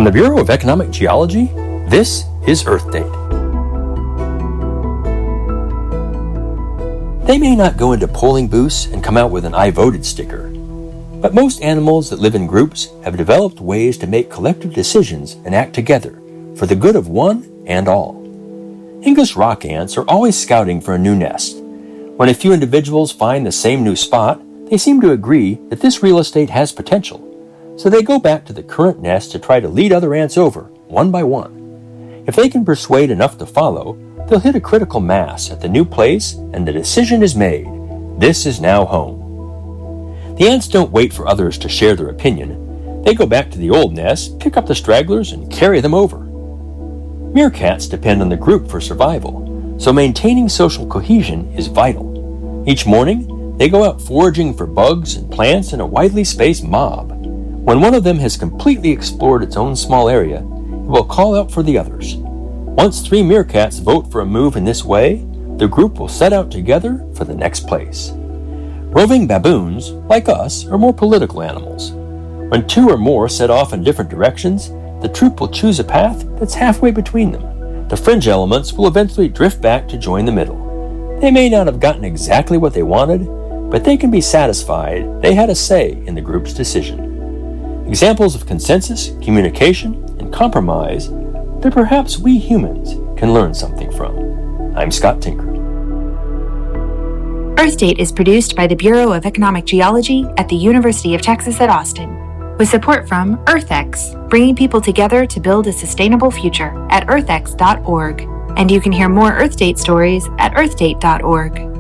From the Bureau of Economic Geology, this is Earth Date. They may not go into polling booths and come out with an I voted sticker, but most animals that live in groups have developed ways to make collective decisions and act together for the good of one and all. English rock ants are always scouting for a new nest. When a few individuals find the same new spot, they seem to agree that this real estate has potential, so they go back to the current nest to try to lead other ants over, one by one. If they can persuade enough to follow, they'll hit a critical mass at the new place and the decision is made. This is now home. The ants don't wait for others to share their opinion. They go back to the old nest, pick up the stragglers, and carry them over. Meerkats depend on the group for survival, so maintaining social cohesion is vital. Each morning, they go out foraging for bugs and plants in a widely spaced mob. When one of them has completely explored its own small area, it will call out for the others. Once 3 meerkats vote for a move in this way, the group will set out together for the next place. Roving baboons, like us, are more political animals. When 2 or more set off in different directions, the troop will choose a path that's halfway between them. The fringe elements will eventually drift back to join the middle. They may not have gotten exactly what they wanted, but they can be satisfied they had a say in the group's decision. Examples of consensus, communication, and compromise that perhaps we humans can learn something from. I'm Scott Tinker. Earth Date is produced by the Bureau of Economic Geology at the University of Texas at Austin, with support from EarthX, bringing people together to build a sustainable future at earthx.org. And you can hear more Earth Date stories at earthdate.org.